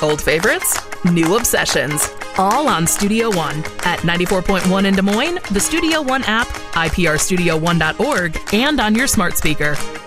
Old favorites, new obsessions. All on Studio One at 94.1 in Des Moines, the Studio One app, iprstudio1.org, and on your smart speaker.